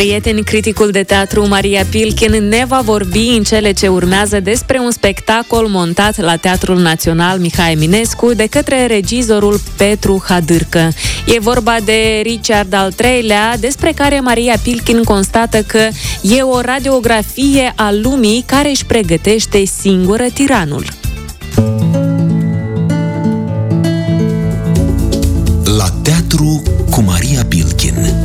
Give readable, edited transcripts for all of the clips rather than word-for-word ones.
Prieteni, criticul de teatru Maria Pilkin ne va vorbi în cele ce urmează despre un spectacol montat la Teatrul Național Mihai Eminescu de către regizorul Petru Hadârcă. E vorba de Richard al III-lea, despre care Maria Pilkin constată că e o radiografie a lumii care își pregătește singură tiranul. La teatru cu Maria Pilkin.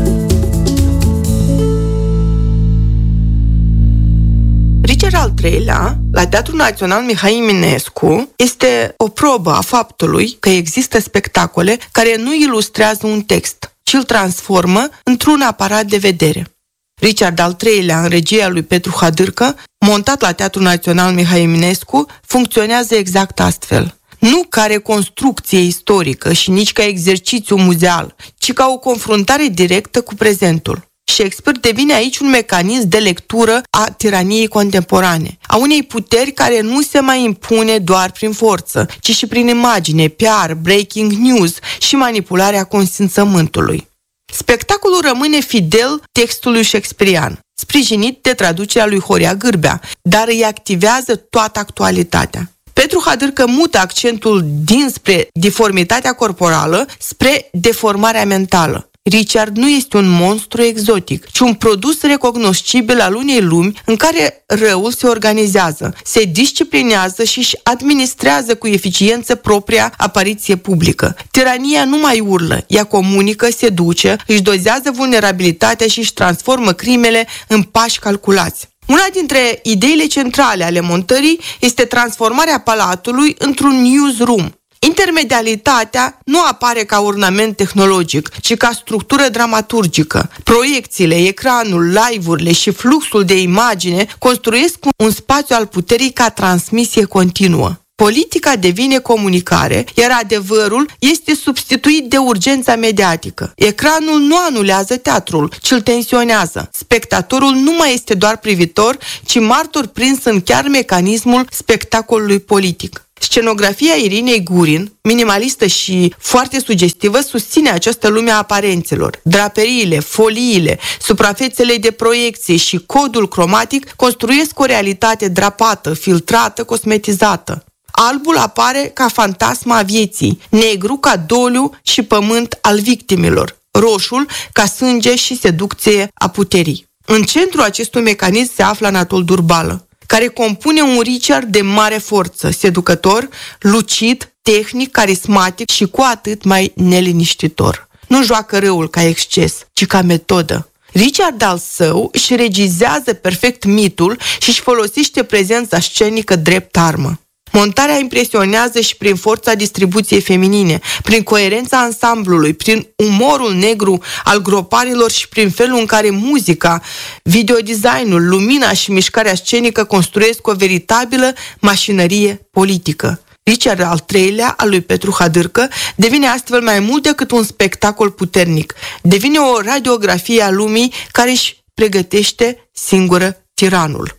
Richard al III-lea, la Teatrul Național Mihai Eminescu, este o probă a faptului că există spectacole care nu ilustrează un text, ci îl transformă într-un aparat de vedere. Richard al III-lea, în regia lui Petru Hadârcă, montat la Teatrul Național Mihai Eminescu, funcționează exact astfel. Nu ca reconstrucție istorică și nici ca exercițiu muzeal, ci ca o confruntare directă cu prezentul. Shakespeare devine aici un mecanism de lectură a tiraniei contemporane, a unei puteri care nu se mai impune doar prin forță, ci și prin imagine, PR, breaking news și manipularea consimțământului. Spectacolul rămâne fidel textului shakespearian, sprijinit de traducerea lui Horia Gârbea, dar îi activează toată actualitatea. Petru Hadârcă mută accentul dinspre deformitatea corporală spre deformarea mentală. Richard nu este un monstru exotic, ci un produs recognoscibil al unei lumi în care răul se organizează, se disciplinează și își administrează cu eficiență propria apariție publică. Tirania nu mai urlă, ea comunică, seduce, își dozează vulnerabilitatea și își transformă crimele în pași calculați. Una dintre ideile centrale ale montării este transformarea palatului într-un newsroom. Intermedialitatea nu apare ca ornament tehnologic, ci ca structură dramaturgică. Proiecțiile, ecranul, live-urile și fluxul de imagine construiesc un spațiu al puterii ca transmisie continuă. Politica devine comunicare, iar adevărul este substituit de urgența mediatică. Ecranul nu anulează teatrul, ci îl tensionează. Spectatorul nu mai este doar privitor, ci martor prins în chiar mecanismul spectacolului politic. Scenografia Irinei Gurin, minimalistă și foarte sugestivă, susține această lume a aparențelor. Draperiile, foliile, suprafețele de proiecție și codul cromatic construiesc o realitate drapată, filtrată, cosmetizată. Albul apare ca fantasma a vieții, negru ca doliu și pământ al victimilor, roșul ca sânge și seducție a puterii. În centrul acestui mecanism se află Anatol Durbală, care compune un Richard de mare forță, seducător, lucid, tehnic, carismatic și cu atât mai neliniștitor. Nu joacă răul ca exces, ci ca metodă. Richard al său își regizează perfect mitul și își folosește prezența scenică drept armă. Montarea impresionează și prin forța distribuției feminine, prin coerența ansamblului, prin umorul negru al groparilor și prin felul în care muzica, videodesignul, lumina și mișcarea scenică construiesc o veritabilă mașinărie politică. Richard al III-lea, al lui Petru Hadârcă, devine astfel mai mult decât un spectacol puternic. Devine o radiografie a lumii care își pregătește singură tiranul.